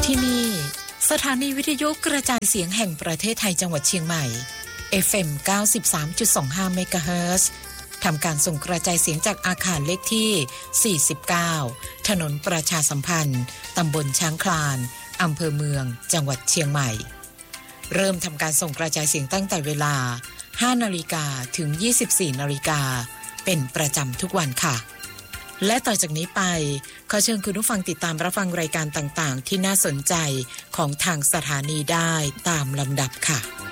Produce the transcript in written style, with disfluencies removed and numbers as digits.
ที่นี่สถานีวิทยุกระจายเสียงแห่งประเทศไทยจังหวัดเชียงใหม่ FM 93.25 เมกะเฮิรตซ์ทำการส่งกระจายเสียงจากอาคารเลขที่ 49 ถนนประชาสัมพันธ์ ตำบลช้างคลาน อำเภอเมือง จังหวัดเชียงใหม่ เริ่มทำการส่งกระจายเสียงตั้งแต่เวลา 5 นาฬิกาถึง 24 นาฬิกาเป็นประจำทุกวันค่ะและต่อจากนี้ไปขอเชิญคุณผู้ฟังติดตามรับฟังรายการต่างๆที่น่าสนใจของทางสถานีได้ตามลำดับค่ะ